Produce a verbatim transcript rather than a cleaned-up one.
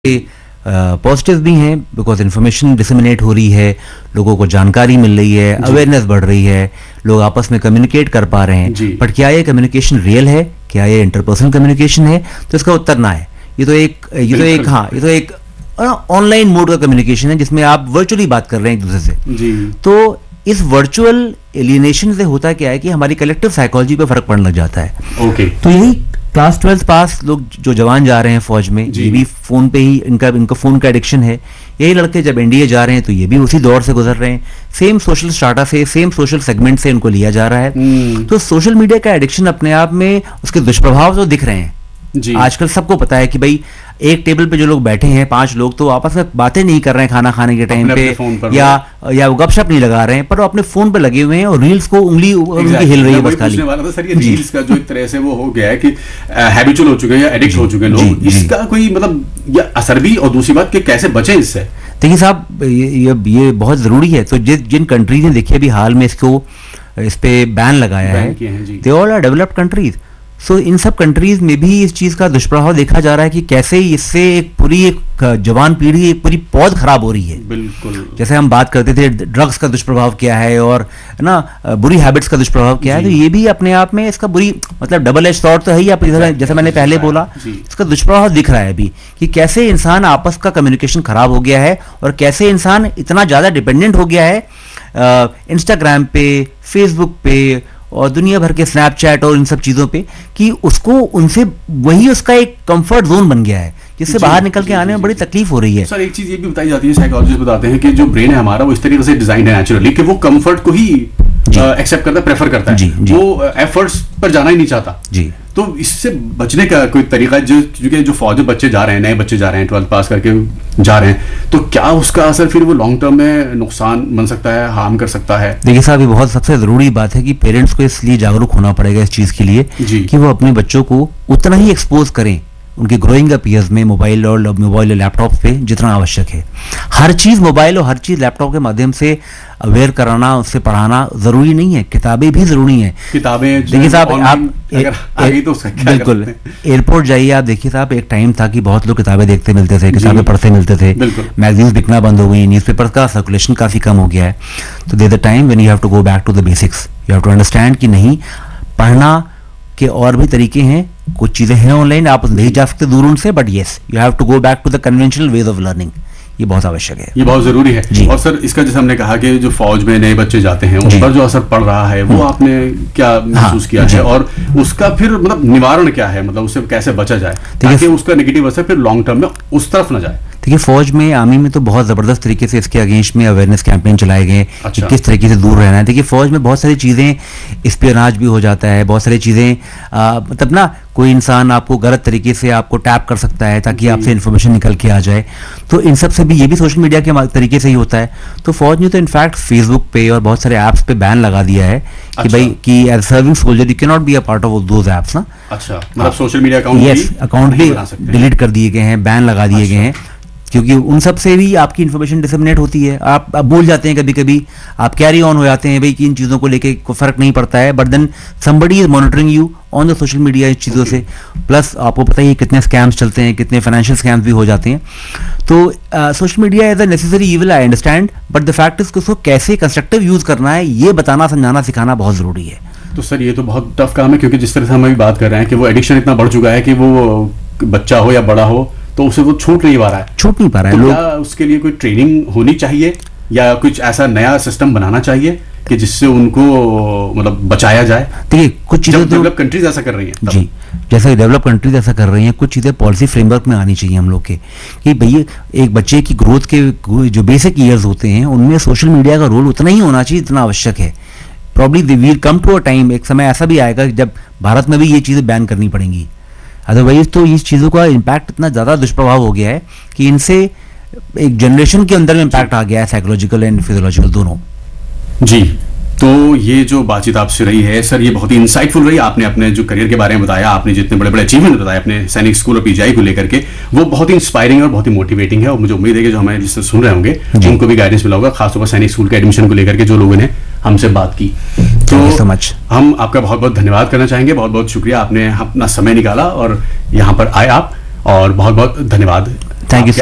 Positive uh, भी हैं because information disseminate हो रही है, लोगों को जानकारी मिल रही है, अवेयरनेस बढ़ रही है, लोग आपस में कम्युनिकेट कर पा रहे हैं। बट क्या ये कम्युनिकेशन रियल है, क्या ये इंटरपर्सनल कम्युनिकेशन है? तो इसका उत्तर ना है। ये तो एक ये तो एक हाँ ये तो एक ऑनलाइन मोड का कम्युनिकेशन है जिसमें आप वर्चुअली बात कर रहे हैं एक दूसरे से। जी। तो इस वर्चुअल एलियनेशन से होता क्या है कि हमारी कलेक्टिव साइकोलॉजी पे फर्क पड़ने लग जाता है। ओके। तो यही क्लास ट्वेल्थ पास लोग जो जवान जा रहे हैं फौज में, ये भी फोन पे ही इनका इनका फोन का एडिक्शन है। यही लड़के जब एनडीए जा रहे हैं तो ये भी उसी दौर से गुजर रहे हैं, सेम सोशल स्टाटा से, सेम सोशल सेगमेंट से इनको लिया जा रहा है। तो सोशल मीडिया का एडिक्शन अपने आप में उसके दुष्प्रभाव तो दिख रहे हैं। जी। आजकल सबको पता है कि भाई एक टेबल पे जो लोग बैठे हैं, पांच लोग, तो आपस में बातें नहीं कर रहे हैं खाना खाने के टाइम पे, या या वो गपशप नहीं लगा रहे हैं, पर वो अपने फोन पे लगे हुए हैं और रील्स को उंगली उनकी हिल रही है बस खाली। सर ये रील्स का जो एक तरह से वो हो गया है कि हैबिचुअल हो चुके हैं या एडिक्ट हो चुके हैं लोग, इसका कोई मतलब या असर भी, और दूसरी बात कि कैसे बचें इससे? देखिए साहब, ये ये बहुत जरूरी है। तो जिन कंट्रीज ने देखिए अभी हाल में इसको इस पे बैन लगाया है, they all are developed countries. So so, इन सब कंट्रीज में भी इस चीज का दुष्प्रभाव देखा जा रहा है कि कैसे इससे एक पूरी एक जवान पीढ़ी, एक पूरी पौध खराब हो रही है। बिल्कुल। जैसे हम बात करते थे ड्रग्स का दुष्प्रभाव क्या है और ना बुरी हैबिट्स का दुष्प्रभाव क्या है, तो ये भी अपने आप में इसका बुरी मतलब डबल एज शॉट तो है ही। आप जैसे मैंने पहले बोला, इसका दुष्प्रभाव दिख रहा है अभी कि कैसे इंसान आपस का कम्युनिकेशन खराब हो गया है और कैसे इंसान इतना ज्यादा डिपेंडेंट हो गया है इंस्टाग्राम पे, फेसबुक पे और दुनिया भर के स्नैपचैट और इन सब चीजों पे, कि उसको उनसे वही उसका एक कंफर्ट जोन बन गया है जिससे बाहर निकल के आने में बड़ी तकलीफ हो रही है। सर एक चीज ये भी बताई जाती है, साइकोलॉजिस्ट बताते हैं कि जो ब्रेन है हमारा वो इस तरीके से डिजाइन है नेचुरली कि वो कंफर्ट को ही एक्सेप्ट करता है, प्रेफर करता है। जी, जी। वो एफर्ट्स पर जाना ही नहीं चाहता। जी। तो इससे बचने का कोई तरीका, जो क्योंकि जो फौजी बच्चे जा रहे हैं, नए बच्चे जा रहे हैं, ट्वेल्थ पास करके जा रहे हैं, तो क्या उसका असर फिर वो लॉन्ग टर्म में नुकसान बन सकता है, हार्म कर सकता है? देखिए साहब, ये बहुत सबसे जरूरी बात है कि पेरेंट्स को इसलिए जागरूक होना पड़ेगा इस चीज के लिए कि वो अपने बच्चों को उतना ही एक्सपोज करें उनके ग्रोइंग अप ईयर्स में मोबाइल और मोबाइल और लैपटॉप पे जितना आवश्यक है। हर चीज मोबाइल और हर चीज लैपटॉप के माध्यम से अवेयर कराना, उससे पढ़ाना जरूरी नहीं है। किताबें भी जरूरी हैं। किताबें देखिए साहब, आप तो बिल्कुल एयरपोर्ट जाइए, आप देखिए साहब, एक टाइम था कि बहुत लोग किताबें देखते मिलते थे, किताबें पढ़ते मिलते थे, मैगजीन्स बिकना बंद हो गई, न्यूज़पेपर का सर्कुलेशन काफी कम हो गया है। तो there the time when you have to go back to the basics, you have to understand कि नहीं, पढ़ना के और भी तरीके हैं, कुछ चीजें हैं ऑनलाइन, आप नहीं जा सकते दूर उनसे, but yes you have to go back to the conventional ways of learning. ये बहुत आवश्यक है, ये बहुत जरूरी है। और सर इसका जैसे हमने कहा कि जो फौज में नए बच्चे जाते हैं उन पर जो असर पड़ रहा है वो आपने क्या महसूस किया है, और उसका फिर मतलब निवारण क्या है, मतलब उससे कैसे बचा जाए ताकि उसका नेगेटिव असर फिर लॉन्ग टर्म में उस तरफ न जाए? देखिए फौज में, आर्मी में तो बहुत जबरदस्त तरीके से इसके अगेंस्ट में अवेयरनेस कैंपेन चलाए गए। अच्छा। किस तरीके से दूर रहना है। देखिए फौज में बहुत सारी चीजें, स्पियोनाज भी हो जाता है, बहुत सारी चीजें, मतलब ना कोई इंसान आपको गलत तरीके से आपको टैप कर सकता है ताकि आपसे इन्फॉर्मेशन निकल के आ जाए। तो इन सब से भी, ये भी सोशल मीडिया के तरीके से ही होता है। तो फौज ने तो इनफैक्ट फेसबुक पे और बहुत सारे ऐप्स पे बैन लगा दिया है कि भाई कि as serving soldier you can not be a part of those apps ना। अच्छा, मतलब social media account yes account भी डिलीट कर दिए गए हैं, बैन लगा दिए गए हैं, क्योंकि उन सब से भी आपकी इन्फॉर्मेशन डिसमिनेट होती है। आप आप भूल जाते हैं कभी कभी, आप कैरी ऑन हो जाते हैं भाई कि इन चीज़ों को लेके कोई फर्क नहीं पड़ता है, but then somebody is monitoring you on the social media इस चीज़ों से। प्लस आपको पता ही है कितने स्कैम्स चलते हैं, कितने फाइनेंशियल स्कैम्स भी हो जाते हैं। तो social media as a necessary evil, I understand, but the fact is उसको कैसे कंस्ट्रक्टिव यूज करना है, ये बताना, समझाना, सिखाना बहुत जरूरी है। तो सर ये तो बहुत टफ काम है, क्योंकि जिस तरह से हम अभी बात कर रहे हैं कि वो एडिक्शन इतना बढ़ चुका है कि वो बच्चा हो या बड़ा हो तो उसे वो छूट नहीं पा रहा है छूट नहीं पा रहा है तो लोग। क्या उसके लिए कोई ट्रेनिंग होनी चाहिए या कुछ ऐसा नया सिस्टम बनाना चाहिए कि जिससे उनको मतलब बचाया जाए? देखिए कुछ चीजें डेवलप कंट्रीज ऐसा कर रही हैं जी, जैसे डेवलप कंट्रीज ऐसा कर रही हैं, कुछ चीजें पॉलिसी फ्रेमवर्क में आनी चाहिए हम लोग के, कि भैया एक बच्चे की ग्रोथ के जो बेसिक ईयर्स होते हैं उनमें सोशल मीडिया का रोल उतना ही होना चाहिए जितना आवश्यक है। Probably we will come to a time, एक समय ऐसा भी आएगा जब भारत में भी ये चीजें बैन करनी पड़ेंगी। अदरवाइज तो इस चीजों का इम्पैक्ट इतना ज्यादा दुष्प्रभाव हो गया है कि इनसे एक जनरेशन के अंदर में इम्पैक्ट आ गया है, साइकोलॉजिकल एंड फिजियोलॉजिकल दोनों। जी, तो ये जो बातचीत आपसे रही है सर, ये बहुत ही इंसाइटफुल रही। आपने अपने जो करियर के बारे में बताया, आपने जितने बड़े बड़े अचीवमेंट बताए अपने सैनिक स्कूल और पीजीआई को लेकर के, वो बहुत ही इंस्पायरिंग और बहुत ही मोटिवेटिंग है। और मुझे उम्मीद है कि जो हमारे लिसनर सुन रहे होंगे उनको भी गाइडेंस मिला होगा, खासतौर पर सैनिक स्कूल के एडमिशन को लेकर के जो लोगों ने हमसे बात की। तो so हम आपका बहुत बहुत धन्यवाद करना चाहेंगे, बहुत बहुत शुक्रिया, आपने अपना समय निकाला और यहाँ पर आए आप, और बहुत बहुत धन्यवाद। Thank you.